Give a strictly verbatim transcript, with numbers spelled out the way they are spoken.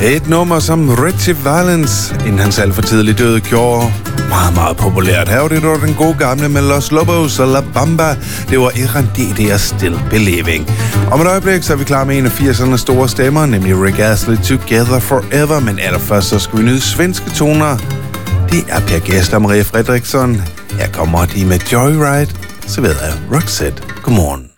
Et nummer, som Ritchie Valens, inden hans alt for tidlig døde, gjorde meget, meget populært. Her var det dog den gode gamle med Los Lobos og La Bamba. Det var Erandite og Still Believing. Om et øjeblik, så er vi klar med en af firsernes store stemmer, nemlig Rick Astley, Together Forever. Men allerførst, så skal vi nyde svenske toner. Det er Per Gæst og Maria Fredriksson. Her kommer de med Joyride, serveret af Roxette. Godmorgen.